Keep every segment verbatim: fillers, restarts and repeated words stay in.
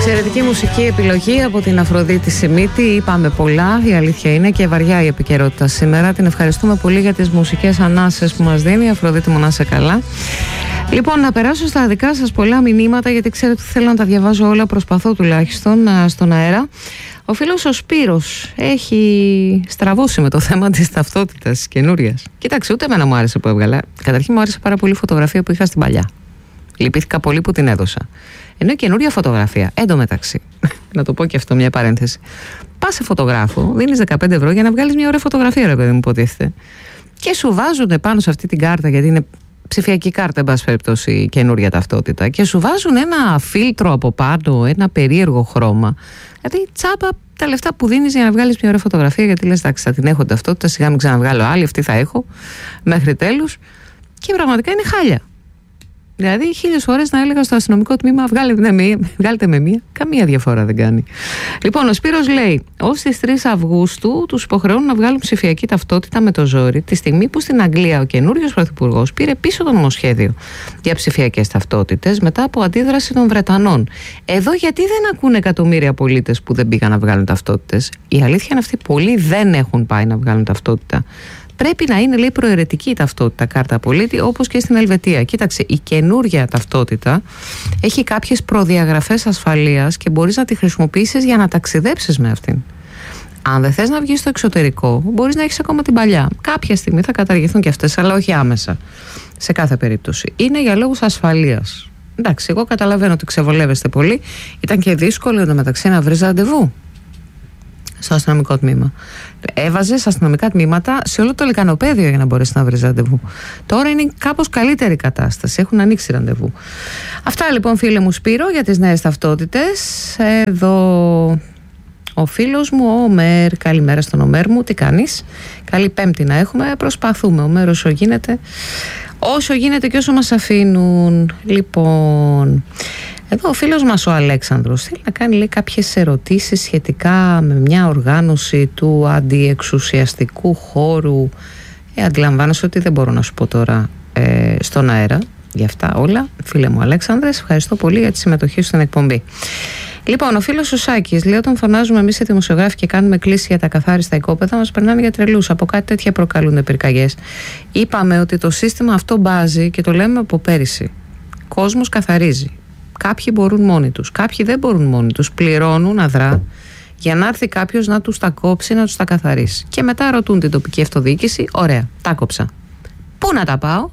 Εξαιρετική μουσική επιλογή από την Αφροδίτη Σιμίτη. Είπαμε πολλά, η αλήθεια είναι, και βαριά η επικαιρότητα σήμερα. Την ευχαριστούμε πολύ για τις μουσικές ανάσες που μας δίνει. Αφροδίτη μου, να είσαι καλά. Λοιπόν, να περάσω στα δικά σας πολλά μηνύματα, γιατί ξέρετε ότι θέλω να τα διαβάζω όλα. Προσπαθώ τουλάχιστον στον αέρα. Ο φίλος ο Σπύρος έχει στραβώσει με το θέμα της ταυτότητας της καινούριας. Κοίταξε, ούτε εμένα μου άρεσε που έβγαλα. Καταρχήν μου άρεσε πάρα πολύ η φωτογραφία που είχα στην παλιά. Λυπήθηκα πολύ που την έδωσα. Ενώ η καινούρια φωτογραφία, εν τω μεταξύ, να το πω και αυτό μια παρένθεση. Πας σε φωτογράφο, δίνεις δεκαπέντε ευρώ για να βγάλεις μια ωραία φωτογραφία, ρε παιδί μου, υποτίθεται. Και σου βάζουν πάνω σε αυτή την κάρτα, γιατί είναι ψηφιακή κάρτα, εν πάση περιπτώσει, η καινούρια ταυτότητα, και σου βάζουν ένα φίλτρο από πάνω, ένα περίεργο χρώμα. Δηλαδή, τσάπα τα λεφτά που δίνεις για να βγάλεις μια ωραία φωτογραφία, γιατί λες, εντάξει, θα την έχω ταυτότητα, σιγά μην ξαναβγάλω άλλη, αυτή θα έχω μέχρι τέλους. Και πραγματικά είναι χάλια. Δηλαδή, χίλιες φορές να έλεγα στο αστυνομικό τμήμα, βγάλετε με, βγάλετε με μία, καμία διαφορά δεν κάνει. Λοιπόν, ο Σπύρος λέει, ως τις τρεις Αυγούστου τους υποχρεώνουν να βγάλουν ψηφιακή ταυτότητα με το ζόρι, τη στιγμή που στην Αγγλία ο καινούριος πρωθυπουργός πήρε πίσω το νομοσχέδιο για ψηφιακές ταυτότητες μετά από αντίδραση των Βρετανών. Εδώ γιατί δεν ακούνε εκατομμύρια πολίτες που δεν πήγαν να βγάλουν ταυτότητες? Η αλήθεια είναι αυτή, πολλοί δεν έχουν πάει να βγάλουν ταυτότητα. Πρέπει να είναι, λέει, προαιρετική η ταυτότητα κάρτα πολίτη, όπως και στην Ελβετία. Κοίταξε, η καινούρια ταυτότητα έχει κάποιες προδιαγραφές ασφαλείας και μπορείς να τη χρησιμοποιήσεις για να ταξιδέψεις με αυτήν. Αν δεν θες να βγεις στο εξωτερικό, μπορείς να έχεις ακόμα την παλιά. Κάποια στιγμή θα καταργηθούν και αυτές, αλλά όχι άμεσα. Σε κάθε περίπτωση. Είναι για λόγους ασφαλείας. Εντάξει, εγώ καταλαβαίνω ότι ξεβολεύεστε πολύ. Ήταν και δύσκολο εντωμεταξύ να βρεις ραντεβού στο αστυνομικό τμήμα. Έβαζες αστυνομικά τμήματα σε όλο το λικανοπαίδιο για να μπορέσει να βρεις ραντεβού. Τώρα είναι κάπως καλύτερη κατάσταση. Έχουν ανοίξει ραντεβού. Αυτά λοιπόν, φίλε μου Σπύρο, για τις νέες ταυτότητες. Εδώ ο φίλος μου, ο Ομέρ. Καλημέρα στον Ομέρ μου. Τι κάνεις? Καλή Πέμπτη να έχουμε. Προσπαθούμε, Ομέρ, όσο γίνεται. Όσο γίνεται και όσο μας αφήνουν. Λοιπόν, εδώ ο φίλος μας ο Αλέξανδρος θέλει να κάνει, λέει, κάποιες ερωτήσεις σχετικά με μια οργάνωση του αντιεξουσιαστικού χώρου. Ε, αντιλαμβάνεσαι ότι δεν μπορώ να σου πω τώρα ε, στον αέρα για αυτά όλα. Φίλε μου Αλέξανδρε, ευχαριστώ πολύ για τη συμμετοχή στην εκπομπή. Λοιπόν, ο φίλος ο Σάκης λέει: όταν φωνάζουμε εμείς οι δημοσιογράφοι και κάνουμε κλίση για τα καθάριστα οικόπεδα, μας περνάνε για τρελούς. Από κάτι τέτοια προκαλούνται πυρκαγιές. Είπαμε ότι το σύστημα αυτό μπάζει και το λέμε από πέρυσι. Κόσμος καθαρίζει. Κάποιοι μπορούν μόνοι τους, κάποιοι δεν μπορούν μόνοι τους. Πληρώνουν αδρά για να έρθει κάποιος να τους τα κόψει, να τους τα καθαρίσει. Και μετά ρωτούν την τοπική αυτοδιοίκηση: ωραία, τα κόψα. Πού να τα πάω?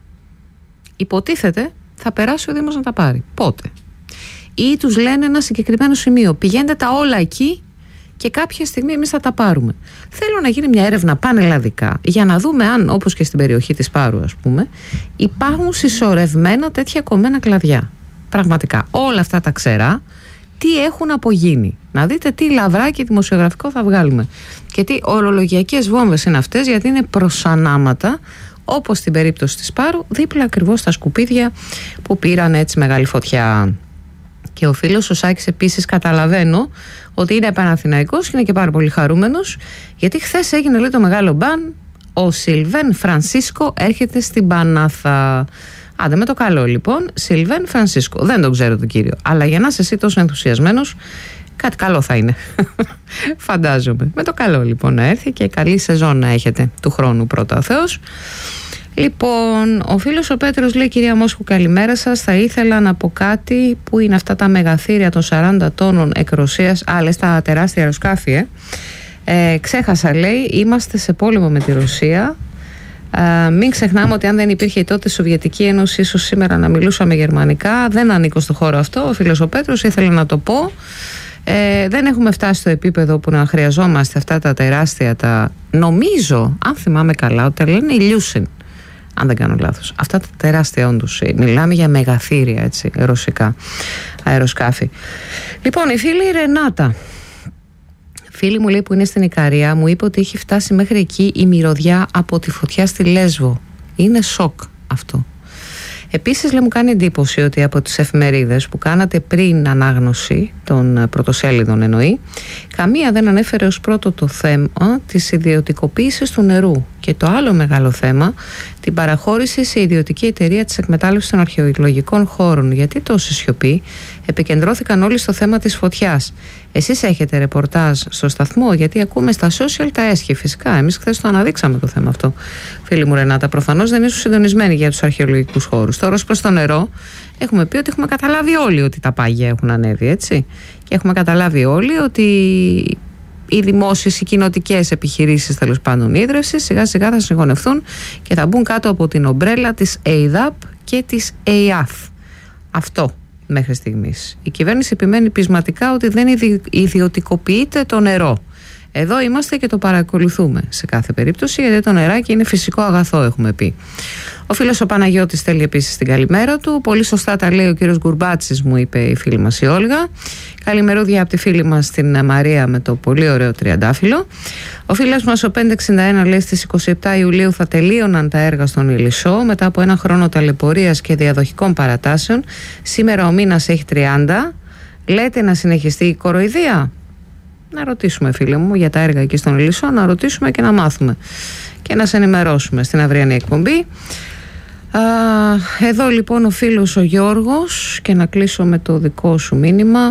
Υποτίθεται θα περάσει ο Δήμος να τα πάρει. Πότε? Ή τους λένε ένα συγκεκριμένο σημείο: πηγαίνετε τα όλα εκεί και κάποια στιγμή εμείς θα τα πάρουμε. Θέλω να γίνει μια έρευνα πανελλαδικά για να δούμε αν, όπως και στην περιοχή της Πάρου, ας πούμε, υπάρχουν συσσωρευμένα τέτοια κομμένα κλαδιά. Πραγματικά όλα αυτά τα ξερά τι έχουν απογίνει. Να δείτε τι λαβράκι δημοσιογραφικό θα βγάλουμε. Και τι ορολογιακές βόμβες είναι αυτές, γιατί είναι προσανάματα, όπως στην περίπτωση της Πάρου, δίπλα ακριβώς στα σκουπίδια που πήραν έτσι μεγάλη φωτιά. Και ο φίλος ο Σάκης επίσης, καταλαβαίνω ότι είναι Παναθηναϊκός και είναι και πάρα πολύ χαρούμενος, γιατί χθες έγινε, λέει, το μεγάλο μπαν. Ο Σιλβέν Φρανσίσκο έρχεται στην Πανάθα. Άντε με το καλό λοιπόν, Σιλβέν Φρανσίσκο. Δεν τον ξέρω τον κύριο, αλλά για να είσαι εσύ τόσο ενθουσιασμένος, κάτι καλό θα είναι. Φαντάζομαι. Με το καλό λοιπόν να έρθει και καλή σεζόν να έχετε του χρόνου, πρώτα ο Θεός. Λοιπόν, ο φίλος ο Πέτρος λέει: κυρία Μόσχου, καλημέρα σας. Θα ήθελα να πω κάτι. Που είναι αυτά τα μεγαθύρια των σαράντα τόνων εκ Ρωσίας? Α, λες τα τεράστια αεροσκάφη, ε. ε ξέχασα, λέει, είμαστε σε πόλεμο με τη Ρωσία. Uh, μην ξεχνάμε ότι αν δεν υπήρχε τότε Σοβιετική Ένωση, ίσως σήμερα να μιλούσαμε γερμανικά. Δεν ανήκω στο χώρο αυτό. Ο φίλος ο Πέτρος ήθελε να το πω. Ε, δεν έχουμε φτάσει στο επίπεδο που να χρειαζόμαστε αυτά τα τεράστια, τα, νομίζω, αν θυμάμαι καλά, ότι λένε ηλιούσιν, αν δεν κάνω λάθος. Αυτά τα τεράστια όντως. Μιλάμε για μεγαθύρια, έτσι, ρωσικά αεροσκάφη. Λοιπόν, η φίλη η Ρενάτα, φίλη μου, λέει, που είναι στην Ικαρία, μου είπε ότι έχει φτάσει μέχρι εκεί η μυρωδιά από τη φωτιά στη Λέσβο. Είναι σοκ αυτό. Επίσης, λέει, μου κάνει εντύπωση ότι από τις εφημερίδες που κάνατε πριν ανάγνωση των πρωτοσέλιδων, εννοεί, καμία δεν ανέφερε ως πρώτο το θέμα της ιδιωτικοποίησης του νερού και το άλλο μεγάλο θέμα, την παραχώρηση σε ιδιωτική εταιρεία της εκμετάλλευσης των αρχαιολογικών χώρων. Γιατί τόση σιωπή? επικεντρώθηκαν όλοι στο θέμα της φωτιάς. Εσείς έχετε ρεπορτάζ στο σταθμό? Γιατί ακούμε στα social τα έσχη. Φυσικά, εμείς χθες το αναδείξαμε το θέμα αυτό, φίλη μου Ρενάτα. Προφανώς δεν ήσουν συντονισμένοι για τους αρχαιολογικούς χώρους. Τώρα, ως προς το νερό, έχουμε πει ότι έχουμε καταλάβει όλοι ότι τα πάγια έχουν ανέβει, έτσι. Και έχουμε καταλάβει όλοι ότι οι δημόσιες, οι κοινοτικές επιχειρήσεις, τέλος πάντων ίδρυυσης, σιγά σιγά θα συγχωνευτούν και θα μπουν κάτω από την ομπρέλα της ΕΙΔΑΠ και της ΕΙΑΘ. Αυτό μέχρι στιγμής. Η κυβέρνηση επιμένει πεισματικά ότι δεν ιδιωτικοποιείται το νερό. Εδώ είμαστε και το παρακολουθούμε σε κάθε περίπτωση, γιατί το νεράκι είναι φυσικό αγαθό, έχουμε πει. Ο φίλος ο Παναγιώτης στέλνει επίσης την καλημέρα του. Πολύ σωστά τα λέει ο κύριος Γκουρμπάτσης, μου είπε η φίλη μας η Όλγα. Καλημερούδια από τη φίλη μας την Μαρία με το πολύ ωραίο τριαντάφυλλο. Ο φίλος μας ο πεντακόσια εξήντα ένα λέει στις είκοσι επτά Ιουλίου θα τελείωναν τα έργα στον Ηλισσό μετά από ένα χρόνο ταλαιπωρίας και διαδοχικών παρατάσεων. Σήμερα ο μήνας έχει τριάντα. Λέτε να συνεχιστεί η κοροϊδία? Να ρωτήσουμε, φίλε μου, για τα έργα εκεί στον Ηλισσό, να ρωτήσουμε και να μάθουμε και να σε ενημερώσουμε στην αυριανή εκπομπή. Α, εδώ λοιπόν ο φίλος ο Γιώργος, και να κλείσω με το δικό σου μήνυμα.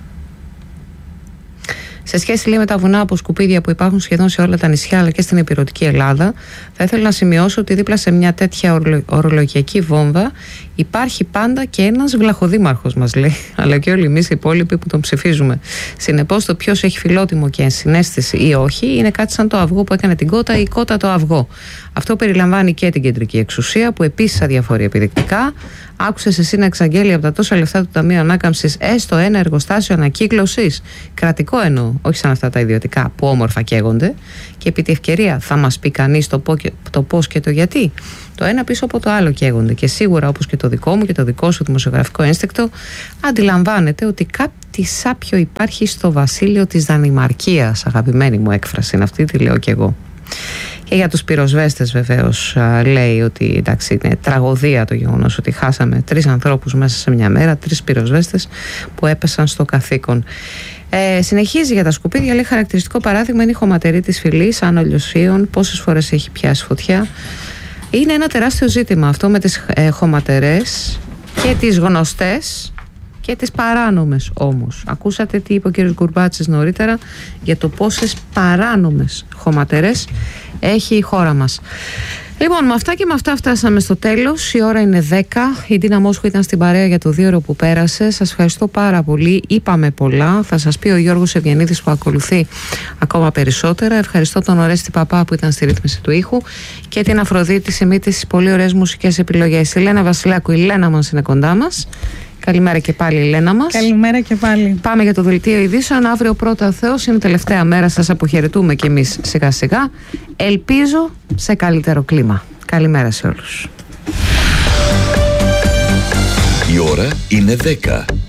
Σε σχέση, λέει, με τα βουνά από σκουπίδια που υπάρχουν σχεδόν σε όλα τα νησιά αλλά και στην ηπειρωτική Ελλάδα, θα ήθελα να σημειώσω ότι δίπλα σε μια τέτοια ορολογιακή βόμβα υπάρχει πάντα και ένας βλαχοδήμαρχος, μας λέει, αλλά και όλοι εμείς οι υπόλοιποι που τον ψηφίζουμε. Συνεπώς, το ποιος έχει φιλότιμο και ενσυναίσθηση ή όχι είναι κάτι σαν το αυγό που έκανε την κότα ή η κότα το αυγό. Αυτό περιλαμβάνει και την κεντρική εξουσία που επίσης αδιαφορεί επιδεικτικά. Άκουσες εσύ να εξαγγέλει από τα τόσα λεφτά του Ταμείου Ανάκαμψης έστω ένα εργοστάσιο ανακύκλωσης? Κρατικό εννοώ, όχι σαν αυτά τα ιδιωτικά που όμορφα καίγονται. Και επί τη ευκαιρία θα μας πει κανείς το, το πώς και το γιατί? Το ένα πίσω από το άλλο καίγονται. Και σίγουρα, όπως και το δικό μου και το δικό σου δημοσιογραφικό ένστικτο, αντιλαμβάνεται ότι κάτι σάπιο υπάρχει στο βασίλειο της Δανημαρκίας. Αγαπημένη μου έκφραση είναι αυτή, τη λέω κι εγώ. Και για τους πυροσβέστες βεβαίως λέει ότι εντάξει, είναι τραγωδία το γεγονός ότι χάσαμε τρεις ανθρώπους μέσα σε μια μέρα, τρεις πυροσβέστες που έπεσαν στο καθήκον. Ε, συνεχίζει για τα σκουπίδια, λέει χαρακτηριστικό παράδειγμα είναι η χωματερή της Φυλής, Άνω Λιωσίων, πόσες φορές έχει πιάσει φωτιά. Είναι ένα τεράστιο ζήτημα αυτό με τις ε, χωματερές και τις γνωστές και τις παράνομες όμως. Ακούσατε τι είπε ο κύριος Γκουρμπάτσης νωρίτερα για το πόσες παράνομες χωματερές έχει η χώρα μας. Λοιπόν, με αυτά και με αυτά φτάσαμε στο τέλος. Η ώρα είναι δέκα. Η Ντίνα Μόσχου ήταν στην παρέα για το δύο ώρο που πέρασε. Σας ευχαριστώ πάρα πολύ. Είπαμε πολλά. Θα σας πει ο Γιώργος Ευγενίδης που ακολουθεί ακόμα περισσότερα. Ευχαριστώ τον Ορέστη Παπά που ήταν στη ρύθμιση του ήχου και την Αφροδίτη Σιμίτη στις πολύ ωραίες μουσικές επιλογές. Η Λένα Βασιλάκου, η Λένα μας είναι κοντά μας. Καλημέρα και πάλι, η Λένα μας. Καλημέρα και πάλι. Πάμε για το δελτίο ειδήσεων. Αύριο πρώτα Θεός είναι η τελευταία μέρα. Σας αποχαιρετούμε κι εμείς σιγά σιγά. Ελπίζω σε καλύτερο κλίμα. Καλημέρα σε όλους. Η ώρα είναι δέκα.